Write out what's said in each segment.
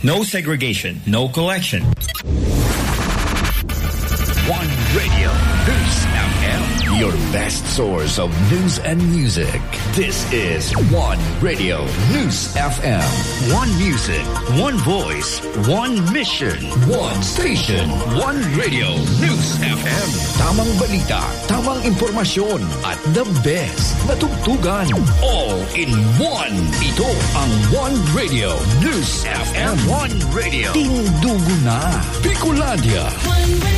No segregation, no collection. One Radio, News FM, your best source of news and music. This is One Radio, News FM. One music, one voice, one mission, one station, one radio, News FM. Tamang balita, tamang impormasyon, at the best na tugtugan. All in one. Ito ang One Radio, News FM. One Radio. Tindugo na. Bicolandia. One Radio.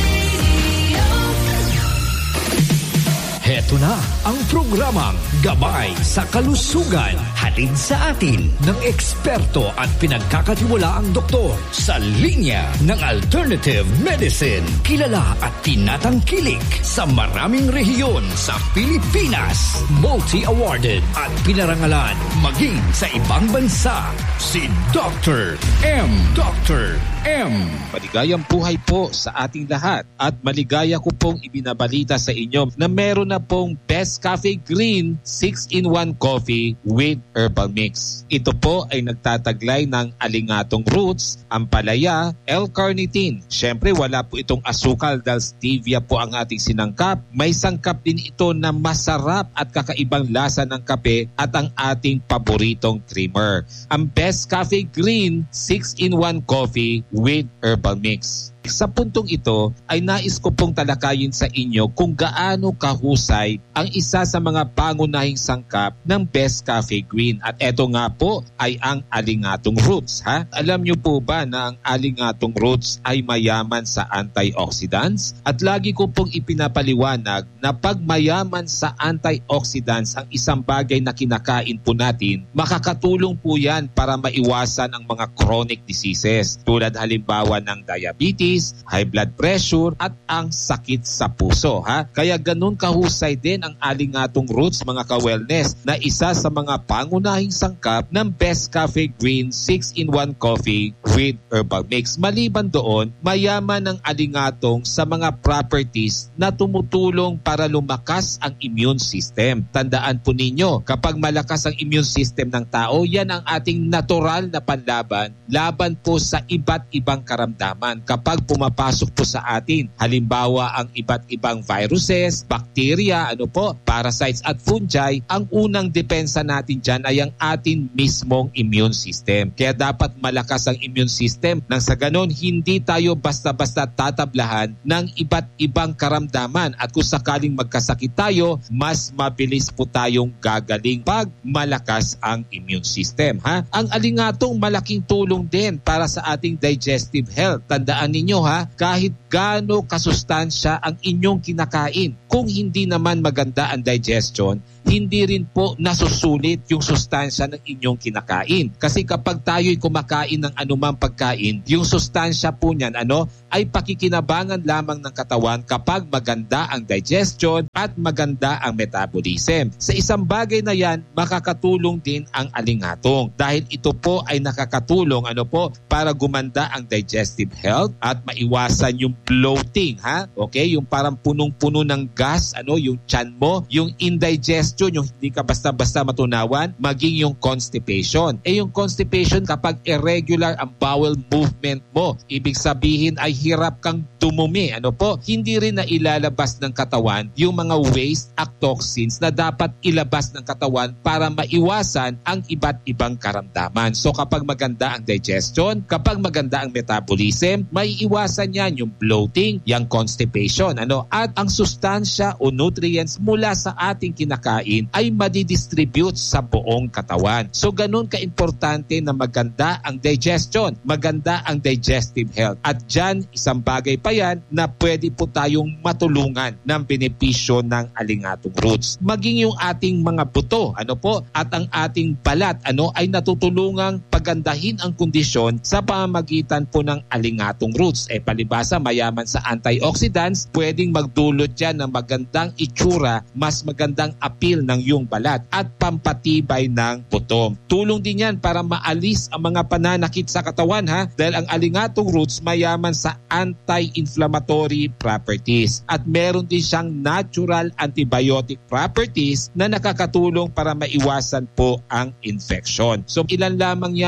Heto na ang programang Gabay sa Kalusugan. Hatid sa atin ng eksperto at pinagkakatiwalaang doktor sa linya ng alternative medicine. Kilala at tinatangkilik sa maraming rehiyon sa Pilipinas. Multi-awarded at pinarangalan maging sa ibang bansa. Si Dr. M. Dr. M. Maligayang buhay po sa ating lahat at maligaya ko pong ibinabalita sa inyo na meron na pong Best Cafe Green 6-in-1 coffee with herbal mix. Ito po ay nagtataglay ng alingatong roots, ampalaya, L-carnitine. Siyempre wala po itong asukal dahil stevia po ang ating sinangkap. May sangkap din ito na masarap at kakaibang lasa ng kape at ang ating paboritong creamer. Ang Best Cafe Green 6-in-1 coffee with herbal mix. Sa puntong ito ay nais ko pong talakayin sa inyo kung gaano kahusay ang isa sa mga pangunahing sangkap ng Best Cafe Green. At eto nga po ay ang alingatong roots. Alam niyo po ba na ang alingatong roots ay mayaman sa antioxidants? At lagi ko pong ipinapaliwanag na pag mayaman sa antioxidants ang isang bagay na kinakain po natin, makakatulong po yan para maiwasan ang mga chronic diseases tulad halimbawa ng diabetes, high blood pressure at ang sakit sa puso. Kaya ganun kahusay din ang alingatong roots mga ka-wellness na isa sa mga pangunahing sangkap ng Best Cafe Green 6-in-1 coffee with herbal mix. Maliban doon, mayaman ang alingatong sa mga properties na tumutulong para lumakas ang immune system. Tandaan po ninyo, kapag malakas ang immune system ng tao, yan ang ating natural na panlaban laban po sa iba't ibang karamdaman. Kapag pumapasok po sa atin, halimbawa ang iba't ibang viruses, bacteria, parasites at fungi, ang unang depensa natin dyan ay ang atin mismong immune system. Kaya dapat malakas ang immune system nang sa ganon hindi tayo basta-basta tatablahan ng iba't ibang karamdaman at kung sakaling magkasakit tayo, mas mabilis po tayong gagaling pag malakas ang immune system. Ang alingatong malaking tulong din para sa ating digestive health. Tandaan ninyo kahit gaano kasustansya ang inyong kinakain, kung hindi naman maganda ang digestion, hindi rin po nasusulit yung sustansya ng inyong kinakain. Kasi kapag tayo'y kumakain ng anumang pagkain, yung sustansya po niyan ay pakikinabangan lamang ng katawan kapag maganda ang digestion at maganda ang metabolism. Sa isang bagay na yan, makakatulong din ang alingatong dahil ito po ay nakakatulong para gumanda ang digestive health at maiwasan yung bloating. Okay? Yung parang punong-puno ng gas, yung tiyan mo, yung indigestion, yung hindi ka basta-basta matunawan, maging yung constipation. Yung constipation kapag irregular ang bowel movement mo, ibig sabihin ay hirap kang dumumi. Hindi rin na ilalabas ng katawan yung mga waste at toxins na dapat ilabas ng katawan para maiwasan ang iba't ibang karamdaman. So kapag maganda ang digestion, kapag maganda ang metabolism, may iwasan yan yung bloating, yung constipation. At ang sustansya o nutrients mula sa ating kinakain ay madidistribute sa buong katawan. So ganun ka-importante na maganda ang digestion, maganda ang digestive health. At dyan, isang bagay pa yan na pwede po tayong matulungan ng benepisyo ng alingatong roots. Maging yung ating mga buto, at ang ating balat, ay natutulungang pagandahin ang kondisyon sa pamamagitan po ng alingatong roots. Palibasa, mayaman sa antioxidants, pwedeng magdulot yan ng magandang itsura, mas magandang appeal ng iyong balat at pampatibay ng buto. Tulong din yan para maalis ang mga pananakit sa katawan dahil ang alingatong roots mayaman sa anti-inflammatory properties at meron din siyang natural antibiotic properties na nakakatulong para maiwasan po ang infection. So ilan lamang yan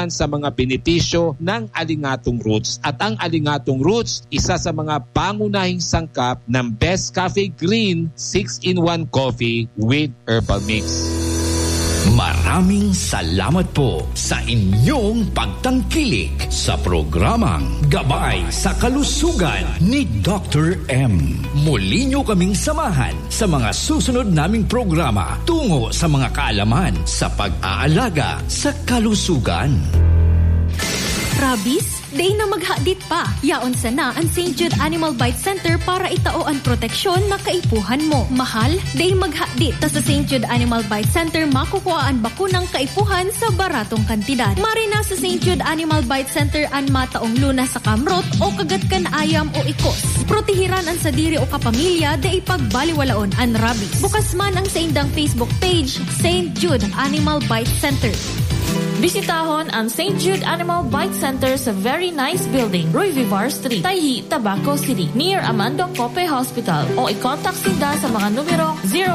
naman sa mga benepisyo ng Aligatong Roots. At ang Aligatong Roots, isa sa mga pangunahing sangkap ng Best Cafe Green 6-in-1 Coffee with Herbal Mix. Maraming salamat po sa inyong pagtangkilik sa programang Gabay sa Kalusugan ni Dr. M. Muli nyo kaming samahan sa mga susunod naming programa tungo sa mga kaalaman sa pag-aalaga sa kalusugan. Rabies? Day na maghadit pa. Yaon sana ang St. Jude Animal Bite Center para itao ang proteksyon na kaipuhan mo. Mahal? Day maghadit ta sa St. Jude Animal Bite Center makukuha ang bakunang kaipuhan sa baratong kantidad. Marina sa St. Jude Animal Bite Center ang mataong luna sa kamrot o kagat kan ayam o ikos. Protehiran ang sadiri o kapamilya da ipagbaliwalaon ang rabies. Bukas man ang sa indang Facebook page, St. Jude Animal Bite Center. Bisitahon ang St. Jude Animal Bite Center sa very nice building, Roy Vivar Street, Tayhi, Tabaco City, near Amando Cope Hospital. O i-contact sila sa mga numero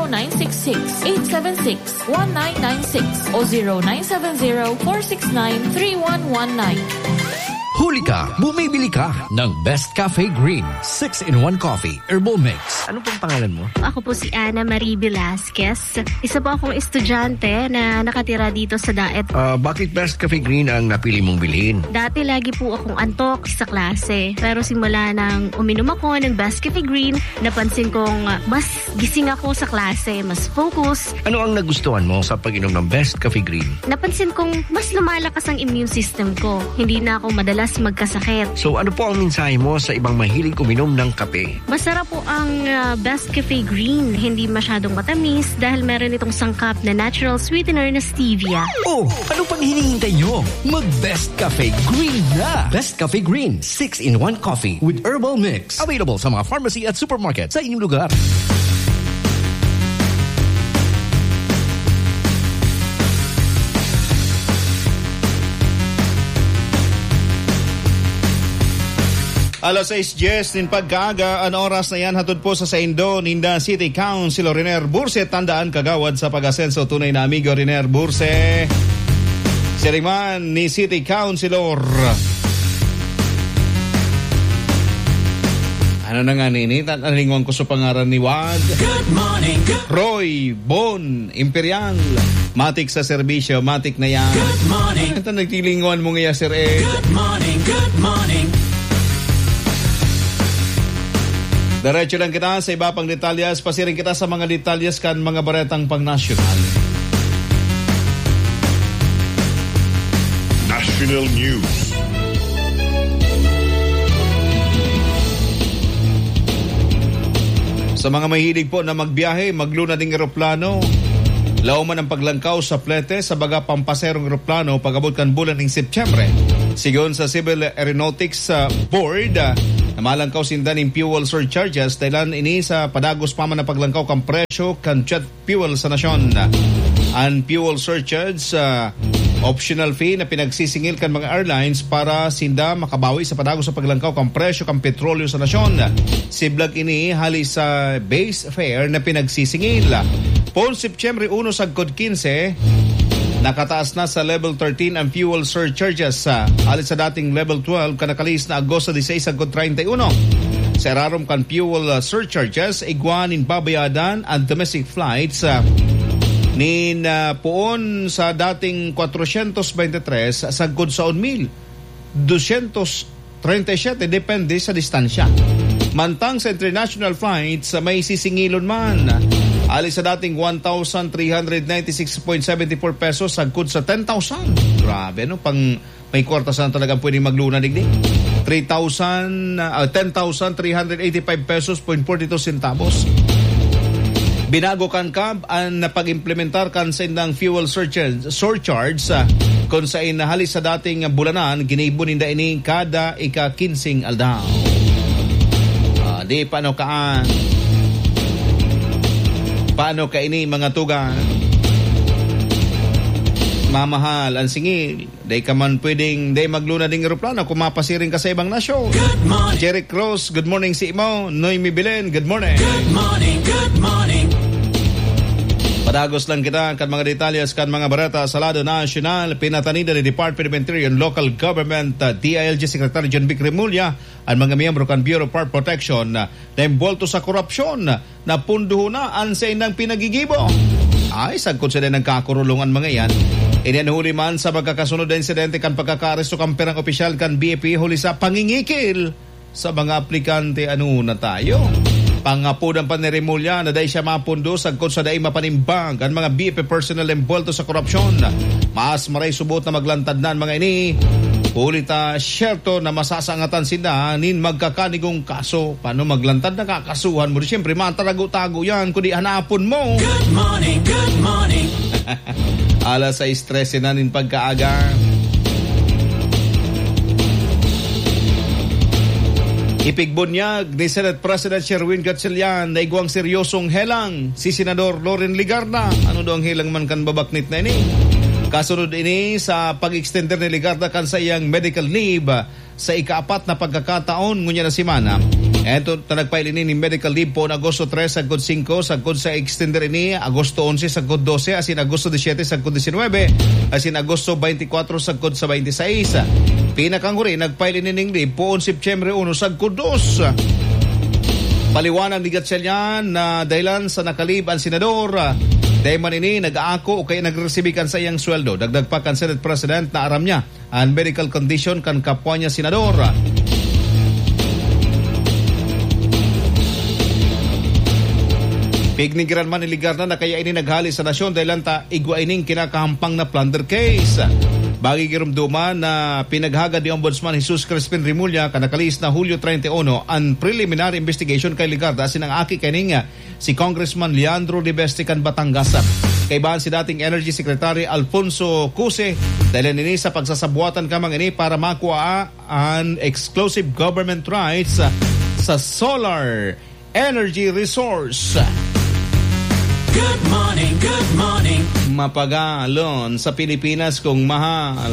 0966-876-1996 o 0970-469-3119. Huli ka, bumibili ka ng Best Cafe Green 6-in-1 Coffee Herbal Mix. Ano pong pangalan mo? Ako po si Ana Marie Velasquez. Isa po akong estudyante na nakatira dito sa Daet. Bakit Best Cafe Green ang napili mong bilhin? Dati lagi po akong antok sa klase. Pero simula nang uminom ako ng Best Cafe Green, napansin kong mas gising ako sa klase, mas focus. Ano ang nagustuhan mo sa pag-inom ng Best Cafe Green? Napansin kong mas lumalakas ang immune system ko. Hindi na ako madalas magkasakit. So ano po ang mensahe mo sa ibang mahilig uminom ng kape? Masarap po ang Best Cafe Green. Hindi masyadong matamis dahil meron itong sangkap na natural sweetener na stevia. Oh, ano pang hinihintay nyo? Mag-Best Cafe Green na! Best Cafe Green 6-in-1 Coffee with Herbal Mix. Available sa mga pharmacy at supermarket sa inyong lugar. Alas 6:10 nin pagkaaga, ang oras na yan hatod po sa Saindo, Ninda City Councilor Riner Burse. Tandaan kagawad sa pag-asenso tunay na amigo Riner Burse. Siriman ni City Councilor. Ano na nga nini? Talingon ko sa pangaran ni Wad. Good morning, Roy Bon Imperial. Matik sa serbisyo, matik na yan. Good morning. Ito nagtilingon mo nga Sir Ed. Good morning, good morning. Diretso lang kita sa iba pang detalyas. Pasiring kita sa mga detalyas kan mga baretang pang-nasyonal. National News. Sa mga mahilig po na magbiyahe, magluna ding eroplano. Lauman ang paglangkaw sa plete sa baga pampaserong eroplano pag-abot kan bulan ng Setyembre. Sigon sa Civil Aeronautics Board, namalangkaw sinda ng fuel surcharges dahil ini sa padagos pa man na paglangkaw kang presyo kan jet fuel sa nasyon. Ang fuel surcharge, optional fee na pinagsisingil kan mga airlines para sinda makabawi sa padagos sa paglangkaw kang presyo kang petrolyo sa nasyon. Siblag ini halis sa base fare na pinagsisingil. Pon Setyembre 1 sagkod 15, nakataas na sa level 13 ang fuel surcharges alis sa dating level 12 kanakalis na Agosto 16 sagkod 31. Sa rarom kan fuel surcharges, igwanin babayadan ang domestic flights nin poon sa dating 423 sagkod sa 1,237 depende sa distansya. Mantang sa international flights may sisingilon man alis sa dating 1,396.74 pesos sagkod sa 10,000. Grabe, no? Pang may kwarta saan talagang pwedeng magluna digdi. 10,385 pesos .42 centavos. Binago kan kab ang napag-implementar kan sa indang fuel surcharge kung sa inahalis sa dating bulanan, ginibon ninda ini kada ika-15 aldaw. Di paano ka ini mga tuga mamahal ang singil. Day ka man pwedeng day magluna ding eroplano kung mapasiring ka sa ibang nasyon. Jerry Cross, good morning si Imo. Noemi Belen, good morning. Good morning, good morning. Padagos lang kita kan mga detalyas kan mga barata sa lado nasyonal. Pinatanida ni Department of Interior and Local Government DILG Secretary John Vic Remulla ang mga miyembro kan Bureau of Fire Protection na imbolto sa korupsyon na punduhunaan sa inang pinagigibo. Ay, sagkot sila ng kakurulungan mga yan. Inanhuli man sa pagkakasunod na insidente kan pagkakaresto kan perang opisyal kan BFP huli sa pangingikil sa mga aplikante. Ano na tayo? Pangapunan pa ni Remulla na dahil siya mapundo sagkot sa daing mapanimbang ang mga BFP personnel imbolto sa korupsyon. Mas maray subot na maglantad na ang mga ini. Ulita syerto na masasangatan sila nin magkakanigong kaso. Paano maglantad na kakasuhan mo? Siyempre matarago-tago yan kundi hanapon mo. Good morning, good morning. Alas 6:13 na nin pagkaaga. Ipigbunyag ni Senate President Sherwin Gatchalian na igwang seryosong helang si Senador Loren Ligarda. Ano daw ang helang man kan babaknit na ini? Kasunod ini sa pag-extender ni Ligarda kan sa iyang medical leave sa ika-4 na pagkakataon ngunya na simana. Ito nagpail ini ni medical leave po na Agosto 3 sagkod 5 sagkod sa extender ini Agosto 11 sagkod 12 asin Agosto 17 sagkod 19 asin Agosto 24 sagkod sa 26. Pinakanguri nagpail ini ning leave po on September 1 sagkod 2. Paliwanag ni Gatchalian na dahilan sa nakalib ang senador dahil man ini nag-aako o kaya nagresibikan sa iyang sweldo. Dagdag pa kan Senate President na aram niya ang medical condition kan kapwa niya senador. Pignigiran man ni Ligarda na kaya ini naghali sa nasyon dahil lanta igwa ining kinakahampang na plunder case. Bagi girumduman na pinaghagad ni Ombudsman Jesus Crispin Remulla kanakalis na Hulyo 31 ang preliminary investigation kay Ligarda sinang aki kaning si Congressman Leandro Libesti kan Batangas. Kaibahan si dating Energy Secretary Alfonso Cuse dahil nini sa pagsasabuatan kamang ini para makuha ang exclusive government rights sa solar energy resource. Good morning, good morning. Mapagalon sa Pilipinas kung mahal.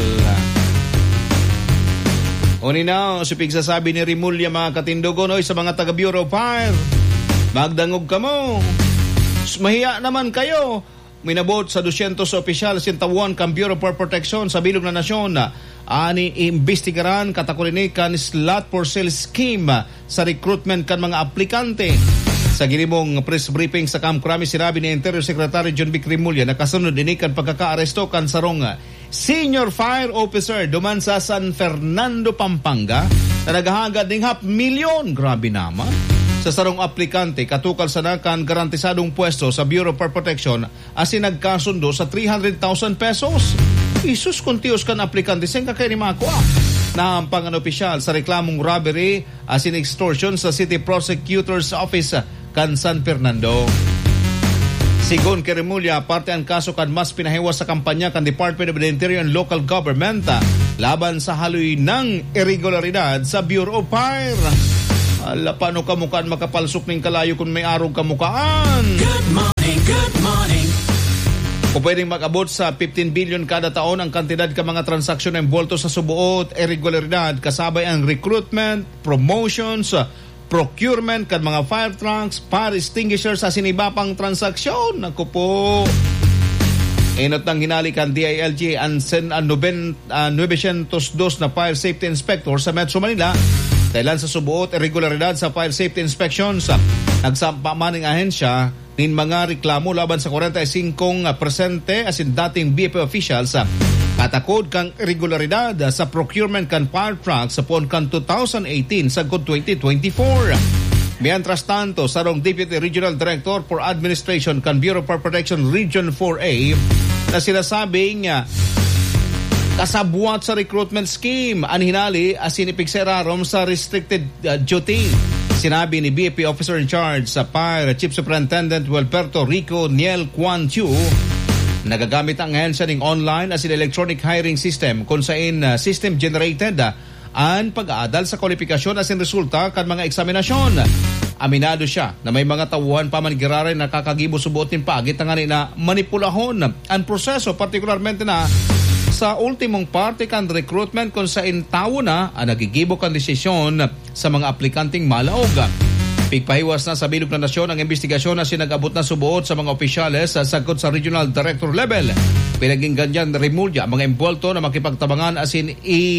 Uninaw, supig sasabi ni Remulla mga katindugon oy sa mga taga Bureau of Fire. Magdangog ka mo. Mahiya naman kayo. Minabot sa 200 opisyal sintawan kang Bureau of Fire Protection sa bilog na nasyon. Ani imbestigaran katakulinikan slot for sale scheme sa recruitment kan mga aplikante. Sa ginimong press briefing sa Camp Crame, sinabi ni Interior Secretary John Vic Remulla na kasunod din kan pagkaka-aresto kan sarong senior fire officer duman sa San Fernando, Pampanga na naghahagad ng 500,000. Grabe naman. Sa sarong aplikante, katukal sa nakan garantisadong pwesto sa Bureau of Fire Protection asin nagkasundo sa 300,000 pesos. Isus kuntios kan aplikante sen ka kay ni makuha. Nahampang ang opisyal sa reklamong robbery asin extortion sa City Prosecutor's Office kan San Fernando. Sigon kay Remulla, parte ang kaso kan mas pinahiwas sa kampanya kan Department of the Interior and Local Government laban sa haloy ng irregularidad sa Bureau of Fire. Ala, paano kamukaan makapalsok ng kalayo kung may arog kamukaan? Good morning, good morning. O pwedeng mag-abot sa 15 billion kada taon ang kantidad ka mga transaksyon na imbolto sa subuot, irregularidad, kasabay ang recruitment, promotions, procurement, kan mga fire trucks, fire extinguishers sa sinibapang transaksyon. Naku po. Inot ng hinali kan DILG ang 902 na fire safety inspector sa Metro Manila. Dahil sa subuot, irregularidad sa fire safety inspections, nagsampa man ng ahensya nin mga reklamo laban sa 45 presente asin dating BFP officials katakod kang irregularidad sa procurement kan fire trucks sa puon kan 2018 sagkod 2024. Mientras tanto, sarong Deputy Regional Director for Administration kan Bureau of Fire Protection Region 4A na sinasabing kasabuat sa recruitment scheme ang hinali asin ipigserarom sa restricted duty. Sinabi ni BFP Officer in Charge sa Fire Chief Superintendent Wilberto Rico Niel Quan Chu, nagagamit ang ahensya ng online as in electronic hiring system kung saan system generated ang pag-aadal sa kwalifikasyon as in resulta kan mga eksaminasyon. Aminado siya na may mga tawuhan pa man girare na kakagibo subuotin pagit na manipulahon ang proseso, partikularmente na sa ultimong parte kan recruitment kung saan tawo na ang nagigibok ang desisyon sa mga aplikanteng malaog. Pigpahiwas na sa bilog na nasyon ang investigasyon na sinag-abot na subuot sa mga opisyales sa sagkot sa regional director level. Pinaging ganyan Rimulya ang mga embulto na makipagtabangan asin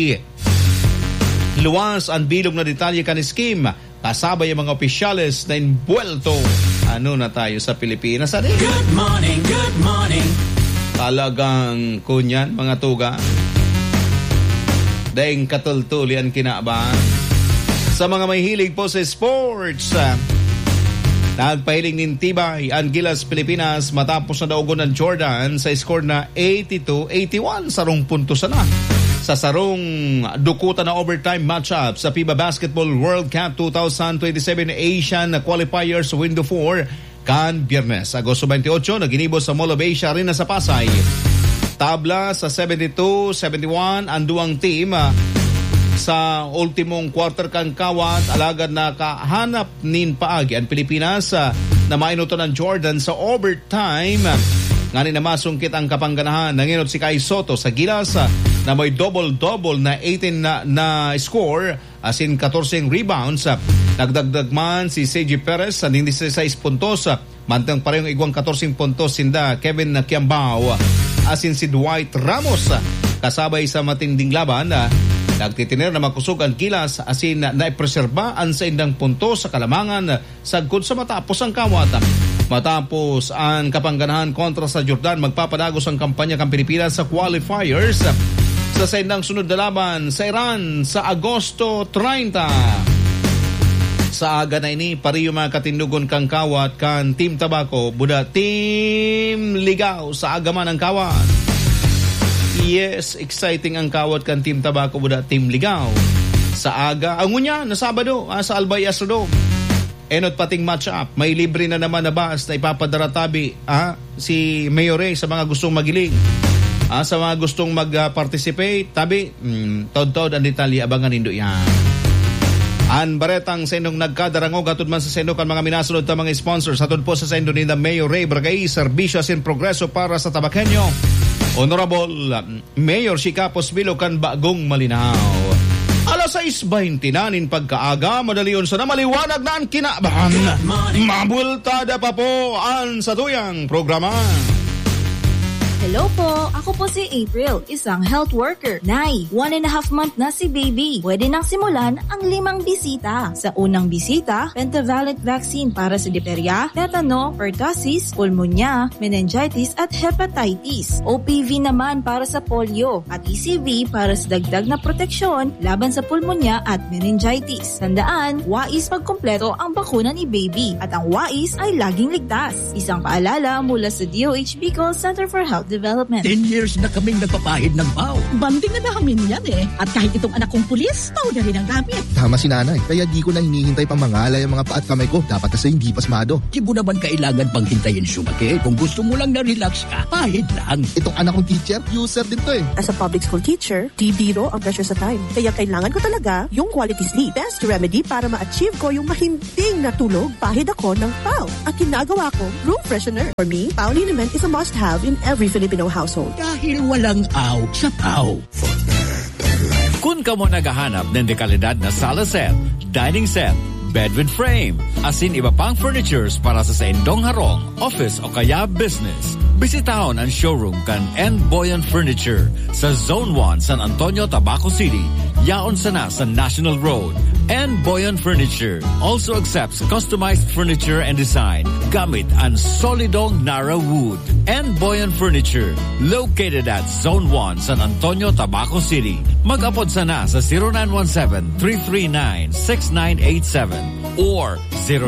luwas ang bilog na detalye kan scheme kasabay ang mga opisyales na embulto. Ano na tayo sa Pilipinas? Good morning, good morning. Talagang kunyan mga tuga. Daing katultulian kinaabahan. Sa mga may hilig po sa sports, nagpahiling nintibay ang Gilas Pilipinas matapos na daugon ng Jordan sa score na 82-81 sarong puntos na. Sa sarong dukutan na overtime matchup sa FIBA Basketball World Cup 2027 Asian Qualifiers Window 4 kan Biyernes, Agosto 28, naginibos sa Mall of Asia Arena sa Pasay. Tabla sa 72-71 ang duwang team. Sa ultimong quarter kang kawat, alagad na kahanap nin paagi ang Pilipinas na mainuto ng Jordan sa overtime. Ngani na masungkit ang kapangganahan. Nanginot si Kai Soto sa Gilas na may double-double na 18 na score asin 14 rebounds. Nagdagdag man si Seji Perez sa 16 puntos. Mantang parehong igwang 14 puntos sinda Kevin Kiambao asin si Dwight Ramos. Kasabay sa matinding laban, nagtitiner na makusog ang Gilas asin naipreserba ang sa indang puntos sa kalamangan sagkod sa matapos ang kawat. Matapos ang kapangganahan kontra sa Jordan, magpapadagos ang kampanya ng Pilipinas sa qualifiers sa indang sunod na laban sa Iran sa Agosto 30. Sa aga na ini, pariyo mga katindugon kang kawat kan Team Tabaco, buda Team Ligaw sa agaman ang kawat. Yes, exciting ang kawat kan Team Tabaco buda Team Ligaw. Sa aga, ang unya na Sabado sa Albay Astrodome. Enot pating match-up, may libre na naman na bus na ipapadara tabi si Mayor Ray sa mga gustong magiling. Sa mga gustong mag-participate, tabi, tod-tod ang detalye, abangan nindo yan. An baretang sendong nagkadarangog atod man sa sendong kan mga minasunod ta mga sponsors atod po sa sendong ni Mayor Ray Bragay, serbisyo sin progreso para sa Tabakenyo. Honorable Mayor Shikapos Bilo kan Bagong Malinaw. Alas 6:29 pagkaaga, madaliyon sa na maliwanag na ang kinabahan. Mabultada pa po ang satuyang programa. Hello po, ako po si April, isang health worker. Nay, 1.5 month na si baby. Pwede nang simulan ang 5 bisita. Sa unang bisita, pentavalent vaccine para sa diphtheria, tetano, pertussis, pulmonya, meningitis at hepatitis. OPV naman para sa polio at ECV para sa dagdag na proteksyon laban sa pulmonya at meningitis. Tandaan, wais pagkumpleto ang bakuna ni baby at ang wais ay laging ligtas. Isang paalala mula sa DOH Bicol Center for Health Development. 10 years na kaming nagpapahid ng PAO. Banding na namin yan At kahit itong anak kong pulis, PAO na rin ang gamit. Tama si nanay. Kaya di ko na hinihintay pang mangalay ang mga paa at kamay ko. Dapat kasi hindi pasmado. Di mo naman kailangan pang hintayin sumaki. Kung gusto mo lang na relax ka, pahid lang. Itong anak kong teacher, user din to As a public school teacher, di biro ang pressure sa time. Kaya kailangan ko talaga yung quality sleep. Best remedy para ma-achieve ko yung mahinding natulog. Pahid ako ng PAO. At ginagawa ko, room freshener. For me, PAO liniment is a must-have in every Filipino household. Dahil walang aw sa PAO. Kung ka mo naghahanap ng dekalidad na sala set, dining set, bed with frame, asin iba pang furnitures para sa indong harong, office o kaya business, bisitahon ang showroom kan N. Boyan Furniture sa Zone 1 San Antonio, Tabaco City. Yaon sana sa National Road. N. Boyan Furniture also accepts customized furniture and design gamit ang solidong Nara wood. N. Boyan Furniture, located at Zone 1 San Antonio, Tabaco City. Mag-apod sana sa 0917-339-6987 or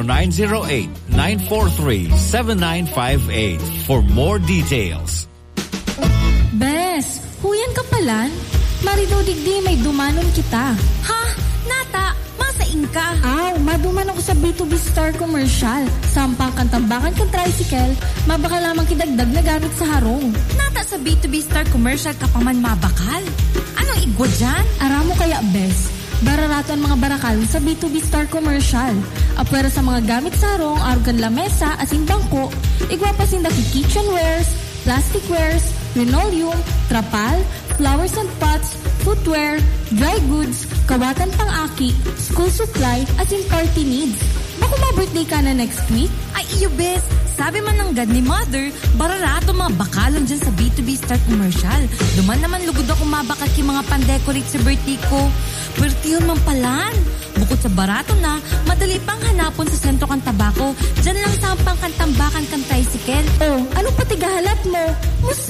0908-943-7958 for more details. Bes, huyan ka palan? Marinudigdi may dumanon kita. Ha? Nata, masaing ka. Maduman ako sa B2B Star Commercial. Sampang kantambakan kang tricycle, mabaka lamang kidagdag na gamit sa harong. Nata sa B2B Star Commercial ka pa man mabakal. Anong igwa dyan? Aramo kaya, Bes. Bararato ang mga barakal sa B2B Star Commercial. Apwera sa mga gamit sa harong, argan lamesa, asin bangko, igwa pa sindaki kitchenwares, plasticwares, linoleum, trapal, flowers and pots, footwear, dry goods, kawatan pang-aki, school supply, at in party needs. Ako ma-birthday ka na next week? Ay, iyo bes. Sabi man ng God ni Mother, bararato mga bakalan dyan sa B2B Star Commercial. Duman naman lugod ako mabakak yung mga pandecorate sa birthday ko. Birthday man palan. Bukod sa barato na, madali pang hanapon sa sentro kang tabako. Diyan lang sa pangkantambakan kang tricycle. Oh, anong patigahalat mo?